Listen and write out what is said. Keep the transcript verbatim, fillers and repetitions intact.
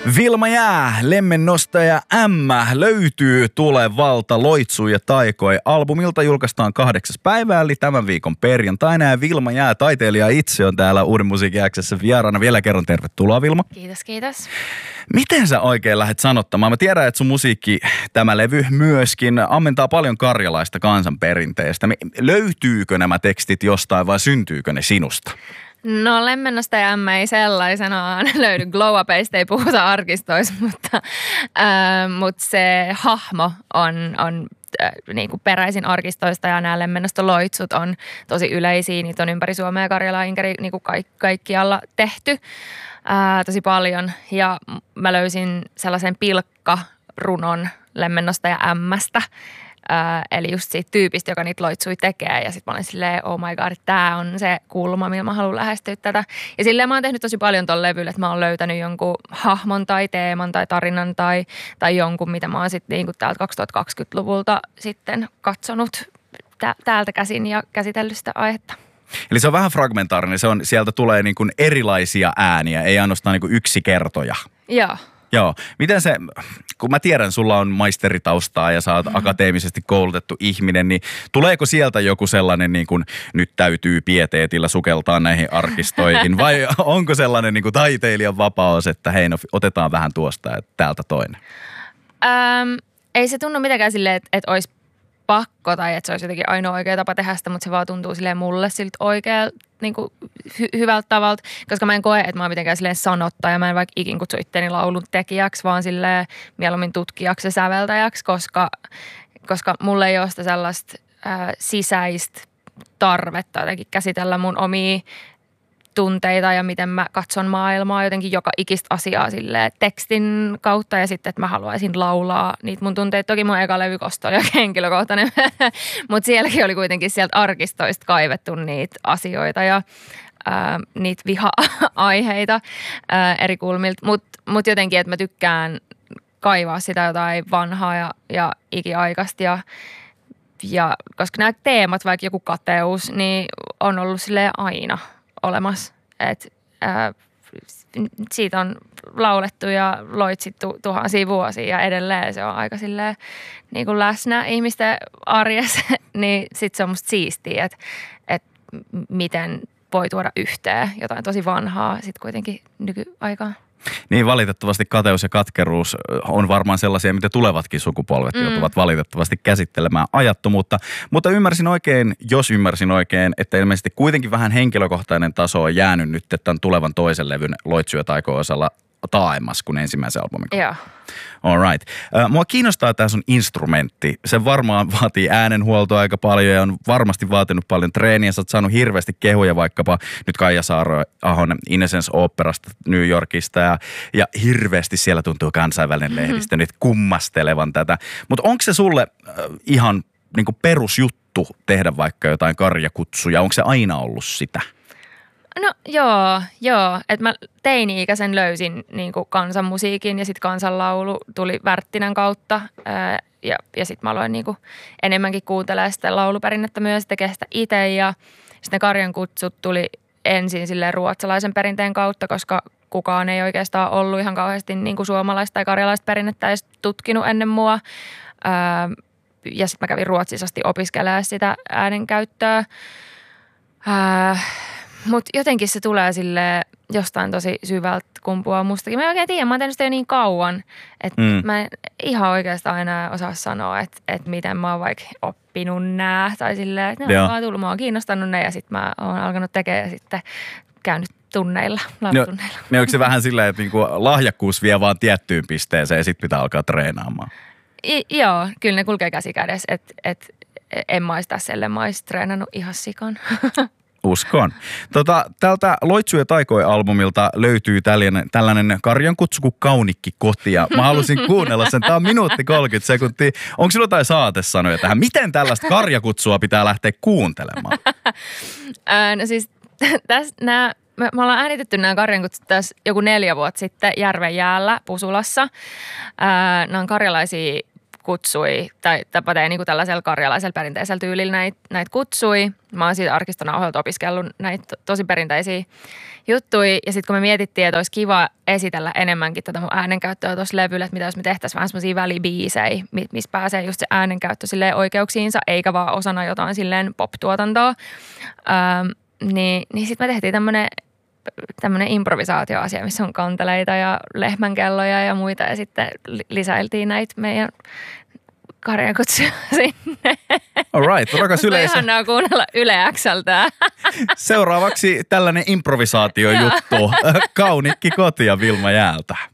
Vilma Jää, lemmennostaja M löytyy tulevalta Loitsuu ja taikoi. Albumilta julkaistaan kahdeksas päivää, eli tämän viikon perjantaina. Ja Vilma Jää, taiteilija itse, on täällä Uuden musiikin X:ssä vieraana. Vielä kerran tervetuloa, Vilma. Kiitos, kiitos. Miten sä oikein lähdet sanottamaan? Mä tiedän, että sun musiikki, tämä levy myöskin, ammentaa paljon karjalaista kansanperinteestä. Löytyykö nämä tekstit jostain vai syntyykö ne sinusta? No lemmennostaja M ei sellaisenaan löydy. Glow-upeista ei puhuta arkistoissa, mutta, äh, mutta se hahmo on, on äh, niin kuin peräisin arkistoista ja nämä lemmennostoloitsut on tosi yleisiä. Niitä on ympäri Suomea ja Karjalaa Inkeri niin kuin kaik, kaikkialla tehty äh, tosi paljon. Ja mä löysin sellaisen pilkkarunon lemmennostaja M:stä. Uh, eli just siitä tyypistä, joka niitä loitsui tekee. Ja sitten mä olin silleen, oh my god, tää on se kulma, millä mä haluan lähestyä tätä. Ja silleen mä oon tehnyt tosi paljon ton levyllä, että mä oon löytänyt jonkun hahmon tai teeman tai tarinan tai, tai jonkun, mitä mä oon sitten niinku täältä kaksituhattakaksikymmentäluvulta sitten katsonut tä- täältä käsin ja käsitellyt sitä aihetta. Eli se on vähän fragmentaarinen, se on, sieltä tulee niin kuin erilaisia ääniä, ei ainoastaan niin kuin yksi kertoja. Joo. Joo. Miten se, kun mä tiedän, sulla on maisteritaustaa ja sä oot mm-hmm. akateemisesti koulutettu ihminen, niin tuleeko sieltä joku sellainen niin kuin nyt täytyy pieteetillä sukeltaa näihin arkistoihin vai onko sellainen niin kuin taiteilijan vapaus, että hei no otetaan vähän tuosta ja täältä toinen? Ähm, ei se tunnu mitenkään silleen, että, että olisi pakko tai että se olisi jotenkin ainoa oikea tapa tehdä sitä, mutta se vaan tuntuu silleen mulle siltä oikealta niin kuin hy- hyvältä tavalta, koska mä en koe, että mä oon mitenkään silleen sanottaja. Mä en vaikka ikin kutsu itteeni laulun tekijäksi, vaan silleen mieluummin tutkijaksi ja säveltäjäksi, koska, koska mulle ei ole sitä sellaista äh, sisäistä tarvetta jotenkin käsitellä mun omia tunteita ja miten mä katson maailmaa, jotenkin joka ikistä asiaa silleen tekstin kautta ja sitten, että mä haluaisin laulaa niitä mun tunteita. Toki mun eka levykosto oli oikein henkilökohtainen, mutta sielläkin oli kuitenkin sieltä arkistoista kaivettu niitä asioita ja ää, niitä viha-aiheita ää, eri kulmilta. Mutta mut jotenkin, että mä tykkään kaivaa sitä jotain vanhaa ja, ja ikiaikaista ja ja koska nämä teemat, vaikka joku kateus, niin on ollut silleen aina olemassa. Et, ää, siitä on laulettu ja loitsittu tuhansia vuosia ja edelleen se on aika silleen niin kuin läsnä ihmisten arjessa. Niin sitten se on musta siistiä, että et miten voi tuoda yhteen jotain tosi vanhaa sitten kuitenkin nykyaikaan. Niin valitettavasti kateus ja katkeruus on varmaan sellaisia, mitä tulevatkin sukupolvet mm. joutuvat valitettavasti käsittelemään ajattomuutta. Mutta ymmärsin oikein, jos ymmärsin oikein, että ilmeisesti kuitenkin vähän henkilökohtainen taso on jäänyt nyt tämän tulevan toisen levyn Loitsuu ja taikoi osalla taaemmas kuin ensimmäisen albumin. Joo. All right. Mua kiinnostaa tämä sun instrumentti. Se varmaan vaatii äänenhuoltoa aika paljon ja on varmasti vaatinut paljon treeniä. Sä oot saanut hirveästi kehuja vaikkapa nyt Kaija Saaro-ahon Innocence Operasta New Yorkista ja, ja hirveästi siellä tuntuu kansainvälinen lehdistö mm-hmm. nyt kummastelevan tätä. Mutta onko se sulle äh, ihan niin kuin perusjuttu tehdä vaikka jotain karjakutsuja? Onko se aina ollut sitä? No joo, joo. Että mä teini-ikäisen löysin niin kuin kansanmusiikin ja sitten kansanlaulu tuli Värttinän kautta. Ää, ja ja sitten mä aloin niin kuin enemmänkin kuuntelemaan sitä lauluperinnettä myös, tekee sitä itse. Ja sitten ne karjankutsut tuli ensin silleen ruotsalaisen perinteen kautta, koska kukaan ei oikeastaan ollut ihan kauheasti niin kuin suomalaista tai karjalaista perinnettä edes tutkinut ennen mua. Ää, ja sitten mä kävin Ruotsissa asti opiskelemaan sitä äänenkäyttöä. Ää, Mutta jotenkin se tulee sille jostain tosi syvältä kumpua mustakin. Mä en oikein tiedä, mä oon tehnyt sitä jo niin kauan, että mm. mä en ihan oikeastaan enää osaa sanoa, että, että miten mä oon vaikka oppinut nää. Tai silleen, että ne on vaan tullut, mä oon kiinnostanut ne ja sitten mä oon alkanut tekemään ja sitten käynyt tunneilla, laulutunneilla. No, onko se vähän silleen, että niinku lahjakkuus vie vaan tiettyyn pisteeseen ja sitten pitää alkaa treenaamaan? I, joo, kyllä ne kulkee käsi kädessä, että et, en mä ois tässä ellen, mä ois treenannut ihan sikan. Uskon. Tota, tältä Loitsuu ja taikoi-albumilta löytyy tällainen, tällainen karjankutsu kuin Kaunikki koti. Ja mä halusin kuunnella sen. Tämä on minuutti kolmekymmentä sekuntia. Onko sinulla jotain saatesanoja tähän? Miten tällaista karjakutsua pitää lähteä kuuntelemaan? no siis tässä nämä, me, me ollaan äänitetty nämä karjankutsut tässä joku neljä vuotta sitten Järvenjäällä Pusulassa. Nämä on karjalaisia kutsui, tai tapa tein niin tällaisella karjalaisella perinteisellä tyylillä näitä näit kutsui. Mä oon siitä arkistonauhoilta opiskellut näitä to, tosi perinteisiä juttuja. Ja sitten kun me mietittiin, että olisi kiva esitellä enemmänkin tätä mun äänenkäyttöä tuossa levyllä, että mitä jos me tehtäisiin vähän semmoisia välibiisejä, missä pääsee just se äänenkäyttö silleen oikeuksiinsa, eikä vaan osana jotain silleen pop-tuotantoa. Ähm, niin niin sitten me tehtiin tämmöinen tämmöinen improvisaatioasia, missä on kanteleita ja lehmänkelloja ja muita. Ja sitten lisäiltiin näitä meidän karjakutsuja sinne. All right, rakas yleisö. On ihanaa kuunnella Yle X:ltä. Seuraavaksi tällainen improvisaatiojuttu. Kaunikki kotia Vilma Jäältä.